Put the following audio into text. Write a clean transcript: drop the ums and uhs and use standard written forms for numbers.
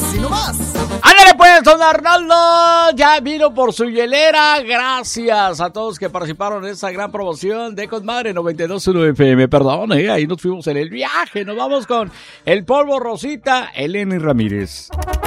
Así nomás. Ándale pues, don Arnoldo, ya vino por su hielera. Gracias a todos que participaron en esta gran promoción de Conmadre 92.1 FM. Perdón, ahí nos fuimos en el viaje. Nos vamos con el polvo Rosita, Eleni Ramírez.